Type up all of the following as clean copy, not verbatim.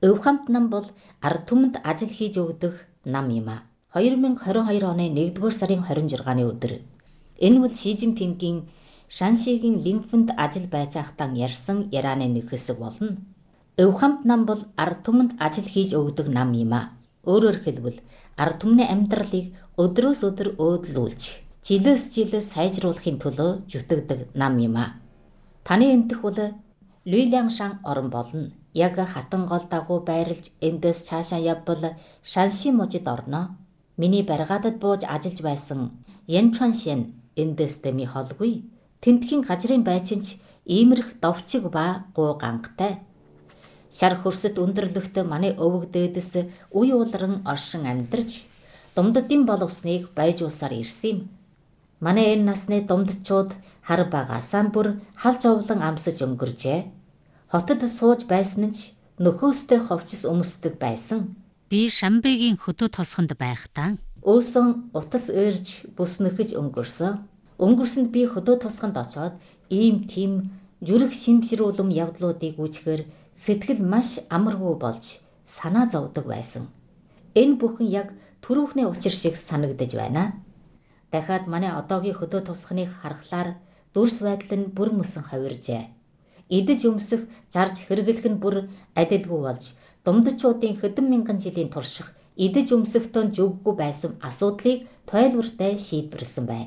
Өв хамт нам бол ард түмэнд ажил хийж өгдөг нам юм а. 2022 оны 1-р сарын 26-ны өдөр. Энэ бол Ши Цзиньпингийн Шаншигийн Линфэнд ажил байж байхдаа ярьсан ярианы нэг хэсэг болно. Өв хамт нам бол ард түмэнд ажил хийж өгдөг нам юм а. Өөрөөр хэлбэл ард түмний амьдралыг өдрөөс өдөр өөдлүүлж, жилээс жилээс сайжруулахын төлөө зүтгэдэг нам юм а. Таны эндэх бол Люйляншан орон болно. Яг хатан гол дагуу байрлаж эндээс цаашаа явбал Шанши мужид орно. Миний баригадад бууж ажиллаж байсан Янчуаншин эндээс дэми холгүй. Тентхийн газрын байчинч иймэрх довчиг ба гуу гангатай. Шар хөрсөд өндөрлөгт манай өвөг дээдэс үе улран оршин амьдарч думддын боловсныг байжуулсаар ирсэн юм. Манай энэ насны думдчууд хар багасаа бүр хал зовлон амсаж өнгөржээ. Хотод сууж байсан нь ч нөхөөстэй ховчс өмсдөг байсан. Би Шамбэгийн хөдөө тосгонд байхдаа Өөсөн утас ээрж бүс нөхөж өнгөрсөн. Өнгөрсөнд би хөдөө тосгонд очоод ийм тийм зүрх шимшрүүлэм явдлуудыг үзэхээр сэтгэл маш амаргүй болж санаа зовдөг байсан. Энэ бүхэн яг түрүүхний учир шиг санагдаж байна. Дахиад манай одоогийн хөдөө тосгоныг харахаар дүрс байдал нь бүр мөсөн хавиржээ. Идэж өмсөх, зарж хэрэглэх нь бүр адилгүй болж думдчуудын хэдэн мянган жилийн турших идэж өмсөхтөө зүггүй байсан асуудлыг тойлбортой шийдвэрлсэн байна.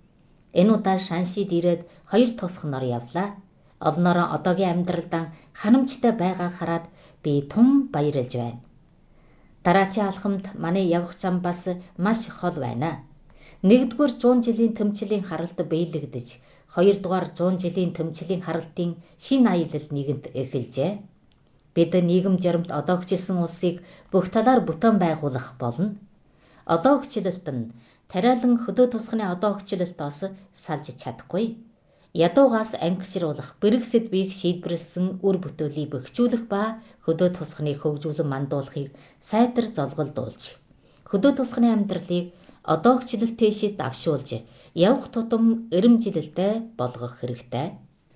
Энэ удаа Шаншид ирээд 2 тосгоноор явлаа. Олноороо одоогийн амьдралдаа ханамжтай байгаа хараад би тун баярлж байна. Дараачийн алхамд манай явах зам бас маш хол байна. 1-р 100 жилийн төмчлийн харалт биелэгдэж, 2-р 100 жилийн төмчлийн харалтын шинэ аялал нэгэнт эхэлжээ. Бид нийгэм журамт одоогчлсон улсыг бүх талаар бүтээн байгуулах болно. Одоогчлалт нь тариалан хөдөө тосгоны одоогчлалтоос салж чадахгүй. Ядуугаас ангишруулах, бэрэгсэд биег шийдвэрлсэн үр бүтээлийг бэхжүүлэх ба хөдөө тосгоныг хөгжүүлэн мандуулахыг сайтар золголдуулж, хөдөө тосгоны амьдралыг одоогчлалт тийшээ давшуулж, явах тутам эрэмжилэлтэй болгох хэрэгтэй.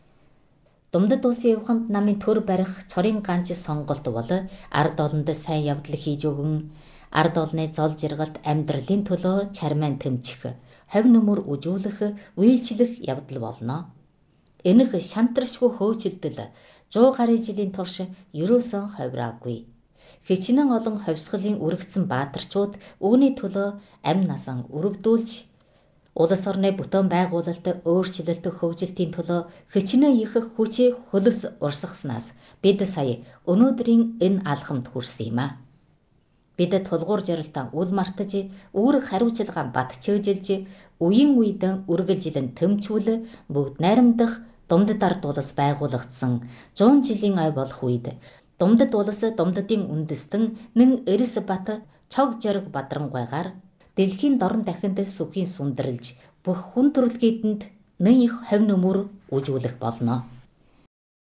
Думдад улсын өв хамт намын төр барих цорын ганц сонголт бол ард олонд сайн явдал хийж өгөн, ард олонны зол жаргалт амьдралын төлөө чармайн тэмчих, ховь нүмер үжүүлэх, үйлчлэх явдал болно. Энэх шантаршгүй хөөцөлдөл 100 гаруй жилийн турш ерөөсөн ховраагүй. Хичнээн олон ховсгалын үрэгдсэн баатарчууд үүний төлөө амь насаа өргөдүүлж, улс орны бүтээн байгуулалт өөрчлөлт хөгжилтийн төлөө хичнээн их хүч хөлөс урсгаснаас бид сая өнөөдрийн энэ алхамд хүрсэн юм а. Бид тулгуур жарилтаа үл мартаж, үүрэг хариуцлагаа бат чөөжилж, үеийн үедэн үргэлжилэн тэмцвэл бүгд найрамдах думдад ард улс байгуулагдсан 100 жилийн ой болох үед думдад улс думдадын үндэстэн нэн Эрс бат цог зориг бадрангуйгаар дэлхийн дорн дахинд сүхийн сундралж бүх хүн төрөлхийдэнд нэн их ховь нүмер үжүүлэх болно.